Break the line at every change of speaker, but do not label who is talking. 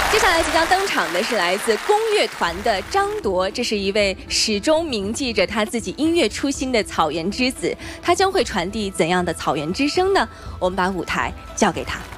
接下来即将登场的是来自宫乐团的张铎，这是一位始终铭记着他自己音乐初心的草原之子，他将会传递怎样的草原之声呢？我们把舞台交给他。